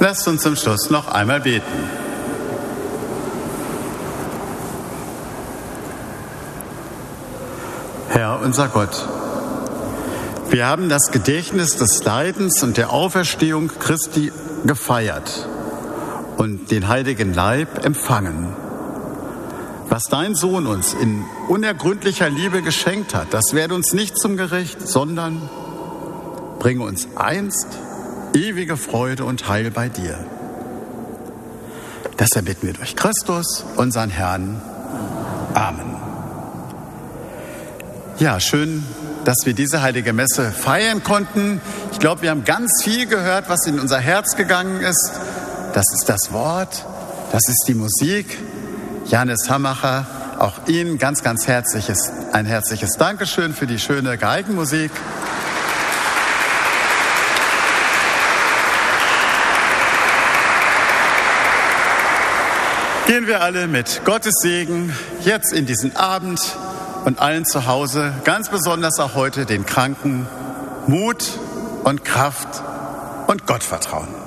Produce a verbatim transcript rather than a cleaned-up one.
Lasst uns zum Schluss noch einmal beten. Herr, unser Gott, wir haben das Gedächtnis des Leidens und der Auferstehung Christi gefeiert und den heiligen Leib empfangen. Was dein Sohn uns in unergründlicher Liebe geschenkt hat, das werde uns nicht zum Gericht, sondern bringe uns einst ewige Freude und Heil bei dir. Das erbitten wir durch Christus, unseren Herrn. Amen. Ja, schön, dass wir diese heilige Messe feiern konnten. Ich glaube, wir haben ganz viel gehört, was in unser Herz gegangen ist. Das ist das Wort, das ist die Musik. Janis Hammacher, auch Ihnen ganz, ganz herzliches, ein herzliches Dankeschön für die schöne Geigenmusik. Gehen wir alle mit Gottes Segen jetzt in diesen Abend und allen zu Hause, ganz besonders auch heute den Kranken, Mut und Kraft und Gottvertrauen.